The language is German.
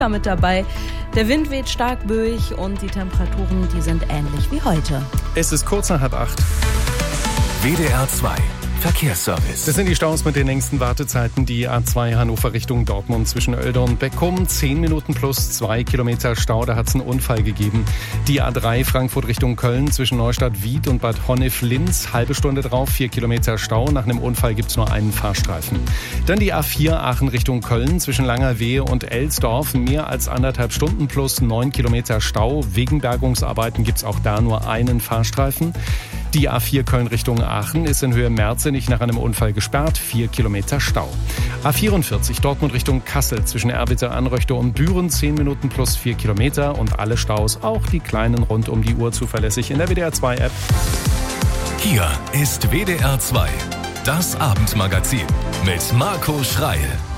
mit dabei. Der Wind weht stark böig und die Temperaturen, die sind ähnlich wie heute. Es ist kurz nach 7:30. WDR 2 Verkehrsservice. Das sind die Staus mit den längsten Wartezeiten. Die A2 Hannover Richtung Dortmund zwischen Oelde und Beckum. 10 Minuten plus 2 Kilometer Stau, da hat es einen Unfall gegeben. Die A3 Frankfurt Richtung Köln zwischen Neustadt-Wied und Bad Honnef-Linz. Halbe Stunde drauf, 4 Kilometer Stau. Nach einem Unfall gibt es nur einen Fahrstreifen. Dann die A4 Aachen Richtung Köln zwischen Langerwehe und Elsdorf. Mehr als 1,5 Stunden plus 9 Kilometer Stau. Wegen Bergungsarbeiten gibt es auch da nur einen Fahrstreifen. Die A4 Köln Richtung Aachen ist in Höhe Merzenich nach einem Unfall gesperrt. 4 Kilometer Stau. A44 Dortmund Richtung Kassel zwischen Erwitte, Anröchte und Büren. 10 Minuten plus 4 Kilometer und alle Staus, auch die kleinen, rund um die Uhr zuverlässig in der WDR 2 App. Hier ist WDR 2, das Abendmagazin mit Marco Schreil.